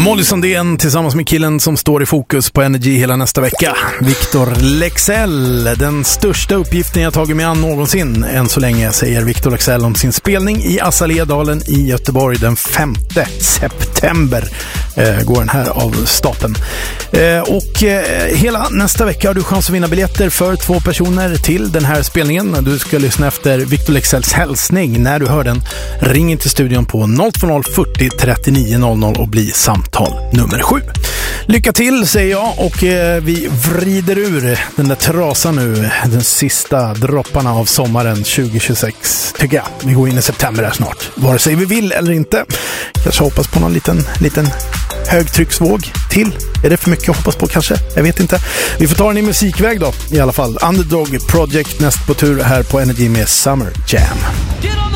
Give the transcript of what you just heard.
Molly Sandén tillsammans med killen som står i fokus på Energy hela nästa vecka. Victor Leksell, den största uppgiften jag tagit mig an någonsin än så länge, säger Victor Leksell om sin spelning i Azaleadalen i Göteborg den 5 september. Går den här av stapeln. Hela nästa vecka har du chans att vinna biljetter för 2 personer till den här spelningen. Du ska lyssna efter Victor Leksells hälsning. När du hör den, ring in till studion på 020 40 39 00 och bli samtal nummer 7. Lycka till, säger jag, och vi vrider ur den där trasan nu, den sista dropparna av sommaren 2026, tycker jag. Vi går in i september här snart, vare sig vi vill eller inte. Kanske hoppas på någon liten högtrycksvåg till. Är det för mycket att hoppas på kanske? Jag vet inte. Vi får ta den i musikväg då, i alla fall. Underdog Project näst på tur här på Energy med Summer Jam.